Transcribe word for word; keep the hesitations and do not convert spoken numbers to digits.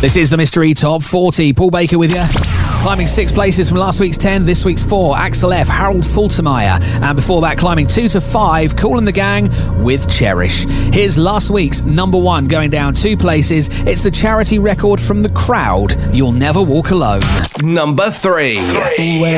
This is the Mystery Top forty. Paul Baker with you. Climbing six places from last week's ten, this week's four. Axel F, Harold Faltermeyer. And before that, climbing two to five, Kool and the Gang with Cherish. Here's last week's number one, going down two places. It's the charity record from The Crowd, You'll Never Walk Alone. Number three. three.